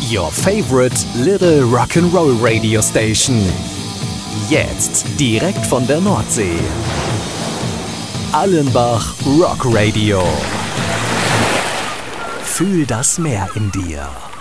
Your favorite little rock'n'roll radio station. Jetzt direkt von der Nordsee. Allenbach Rock Radio. Fühl das Meer in dir.